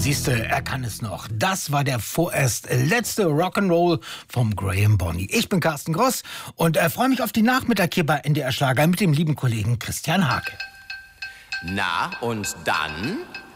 Siehste, er kann es noch. Das war der vorerst letzte Rock'n'Roll vom Graham Bonny. Ich bin Carsten Gross und freue mich auf den Nachmittag hier bei NDR Schlager mit dem lieben Kollegen Christian Hake. Na, und dann?